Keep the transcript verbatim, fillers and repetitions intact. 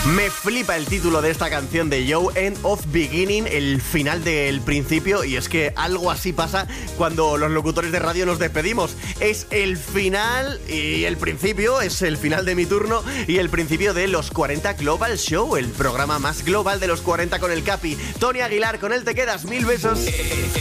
Me flipa el título de esta canción de Joe, End of Beginning, el final del principio, y es que algo así pasa cuando los locutores de radio nos despedimos. Es el final y el principio, es el final de mi turno y el principio de Los cuarenta Global Show, el programa más global de los cuarenta con el Capi. Tony Aguilar, con él te quedas, mil besos.